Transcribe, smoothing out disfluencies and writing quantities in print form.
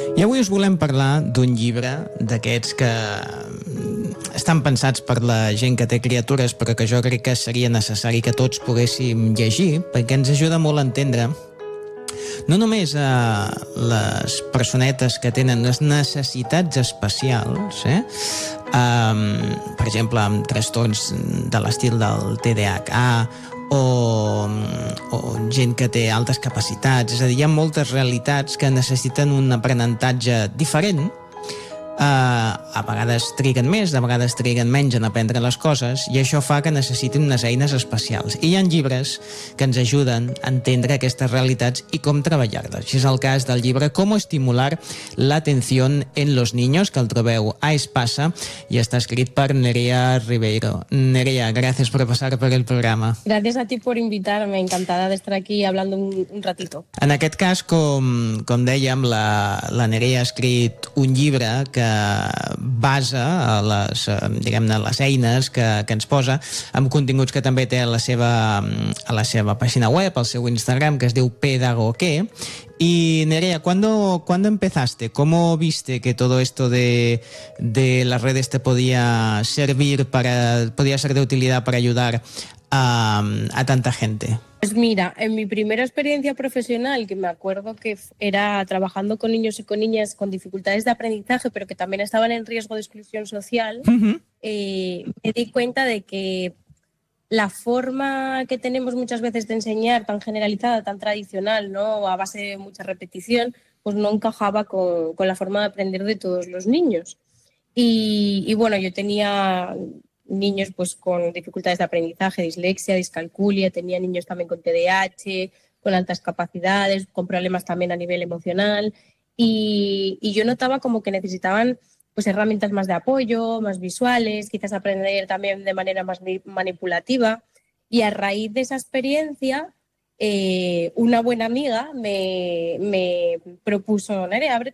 I avui us volem parlar d'un llibre d'aquests que estan pensats per la gent que té criatures, però que jo crec que seria necessari que tots poguéssim llegir, perquè ens ajuda molt a entendre no només a les personetes que tenen les necessitats especials, per exemple, amb trastorns de l'estil del TDAH o gent que té altes capacitats. És a dir, hi ha moltes realitats que necessiten un aprenentatge diferent. A vegades triguen més, a vegades triguen menys en aprendre les coses, i això fa que necessitin unes eines especials. I hi ha llibres que ens ajuden a entendre aquestes realitats i com treballar-les. Això és el cas del llibre Cómo estimular la atención en los niños, que el trobeu a Espasa i està escrit per Nerea Ribeiro. Nerea, gracias por pasar por el programa. Gracias a ti por invitarme, encantada de estar aquí hablando un ratito. En aquest cas, com dèiem, la Nerea ha escrit un llibre que basa a les eines que ens posa, amb continguts que també té a la seva pàgina web, al seu Instagram, que es diu Pedagoqué. Y Nerea, ¿cuándo empezaste? ¿Cómo viste que todo esto de las redes te podía ser de utilidad para ayudar a tanta gente? Pues mira, en mi primera experiencia profesional, que me acuerdo que era trabajando con niños y con niñas con dificultades de aprendizaje, pero que también estaban en riesgo de exclusión social, me di cuenta de que la forma que tenemos muchas veces de enseñar, tan generalizada, tan tradicional, ¿no?, a base de mucha repetición, pues no encajaba con la forma de aprender de todos los niños. Y bueno, yo tenía niños pues con dificultades de aprendizaje, dislexia, discalculia, tenía niños también con TDAH, con altas capacidades, con problemas también a nivel emocional, y yo notaba como que necesitaban pues herramientas más de apoyo, más visuales, quizás aprender también de manera más manipulativa. Y a raíz de esa experiencia, una buena amiga me propuso: Nerea,